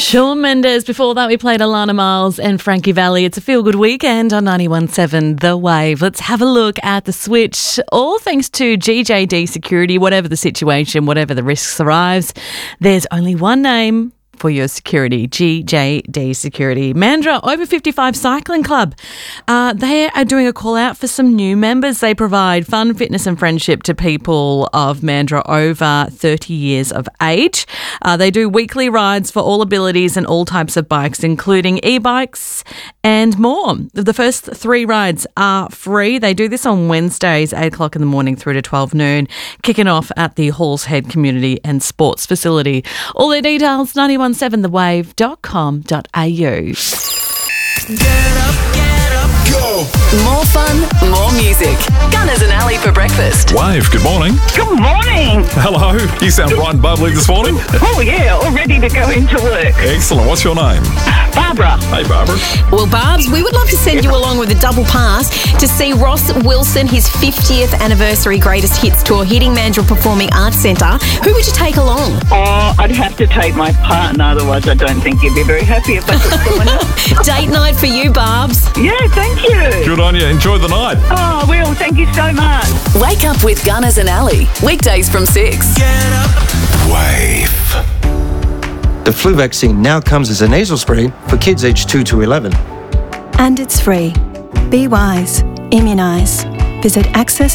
Shawn Mendes. Before that, we played Alana Miles and Frankie Valli. It's a feel-good weekend on 91.7 The Wave. Let's have a look at the switch. All thanks to GJD Security. Whatever the situation, whatever the risks arrives, there's only one name for your security, GJD Security. Mandurah Over 55 Cycling Club. They are doing a call out for some new members. They provide fun, fitness and friendship to people of Mandurah over 30 years of age. They do weekly rides for all abilities and all types of bikes, including e-bikes and more. The first 3 rides are free. They do this on Wednesdays, 8 o'clock in the morning through to 12 noon, kicking off at the Halls Head Community and Sports Facility. All their details, 917thewave.com.au. Get up, go! More fun, more music. Gunners and Ali for breakfast. Wave, good morning. Good morning. Hello. You sound bright and bubbly this morning. Oh, yeah, all ready to go into work. Excellent. What's your name? Barbara. Hey, Barbara. Well, Barbs, we would love to send you along with a double pass to see Ross Wilson, his 50th anniversary Greatest Hits Tour, hitting Mandurah Performing Arts Centre. Who would you take along? Oh, I'd have to take my partner, otherwise I don't think he'd be very happy if I took someone else. Date night for you, Barbs. Yeah, thank you. Good on you. Enjoy the night. Oh, Will, thank you so much. Wake up with Gunners and Ali. Weekdays from 6. Get up. Wave. The flu vaccine now comes as a nasal spray for kids aged 2 to 11. And it's free. Be wise. Immunise. Visit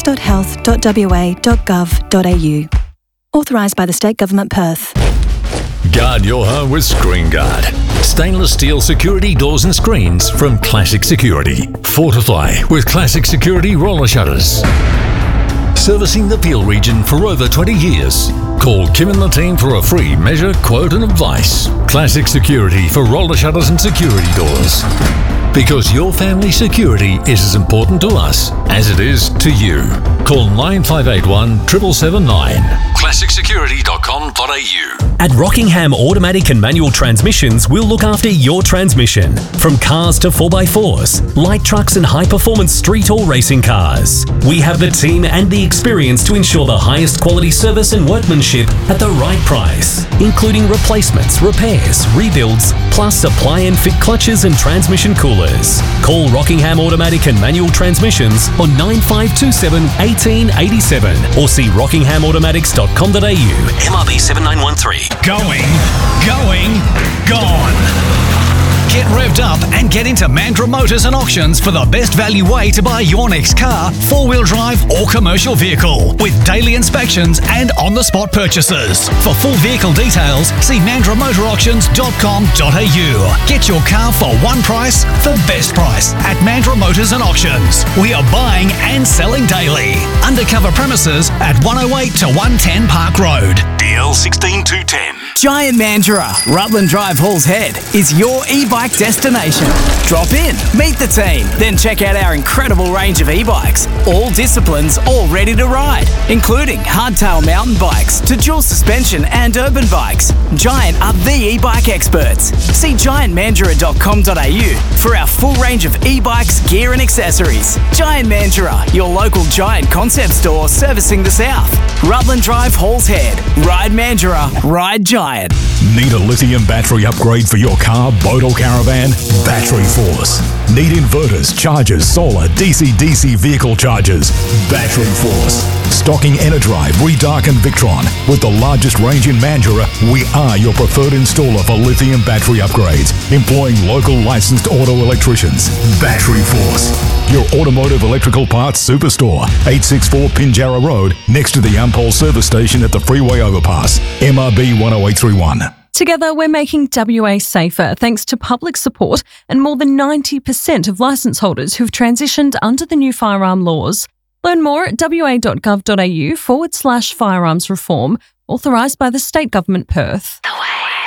access.health.wa.gov.au. Authorised by the State Government Perth. Guard your home with Screen Guard. Stainless steel security doors and screens from Classic Security. Fortify with Classic Security roller shutters. Servicing the Peel region for over 20 years. Call Kim and the team for a free measure, quote and advice. Classic Security for roller shutters and security doors. Because your family's security is as important to us as it is to you. Call 9581 7779. ClassicSecurity.com.au. At Rockingham Automatic and Manual Transmissions, we'll look after your transmission. From cars to 4x4s, light trucks and high-performance street or racing cars. We have the team and the experience to ensure the highest quality service and workmanship at the right price, including replacements, repairs, rebuilds, plus supply and fit clutches and transmission coolers. Call Rockingham Automatic and Manual Transmissions on 9527 1887 or see rockinghamautomatics.com.au. MRB 7913. Going, gone. Get revved up and get into Mandurah Motors and Auctions for the best value way to buy your next car, 4-wheel drive or commercial vehicle, with daily inspections and on-the-spot purchases. For full vehicle details, see mandurahmotorauctions.com.au. Get your car for one price, the best price, at Mandurah Motors and Auctions. We are buying and selling daily. Undercover premises at 108 to 110 Park Road. DL 16210. Giant Mandurah, Rutland Drive, Halls Head, is your e-bike destination. Drop in, meet the team, then check out our incredible range of e-bikes. All disciplines, all ready to ride, including hardtail mountain bikes to dual suspension and urban bikes. Giant are the e-bike experts. See giantmandurah.com.au for our full range of e-bikes, gear and accessories. Giant Mandurah, your local Giant concept store servicing the South. Rutland Drive, Halls Head. Ride Mandurah, ride Giant. Need a lithium battery upgrade for your car, boat or caravan? Battery Force. Need inverters, chargers, solar, DC-DC vehicle chargers? Battery Force. Stocking Enerdrive, Redark and Victron. With the largest range in Mandurah, we are your preferred installer for lithium battery upgrades, employing local licensed auto electricians. Battery Force. Your automotive electrical parts superstore. 864 Pinjarra Road, next to the Ampol service station at the freeway overpass. MRB 10831. Together, we're making WA safer thanks to public support and more than 90% of licence holders who've transitioned under the new firearm laws. Learn more at wa.gov.au/firearms reform, authorised by the State Government Perth.